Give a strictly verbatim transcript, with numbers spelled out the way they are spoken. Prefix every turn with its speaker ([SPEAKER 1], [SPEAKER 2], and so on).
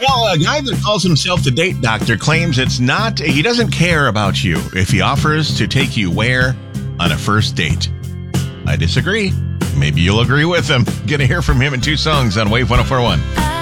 [SPEAKER 1] Well, a guy that calls himself the date doctor claims it's not, he doesn't care about you if he offers to take you where? On a first date. I disagree. Maybe you'll agree with him. Gonna hear from him in two songs on Wave one oh four point one.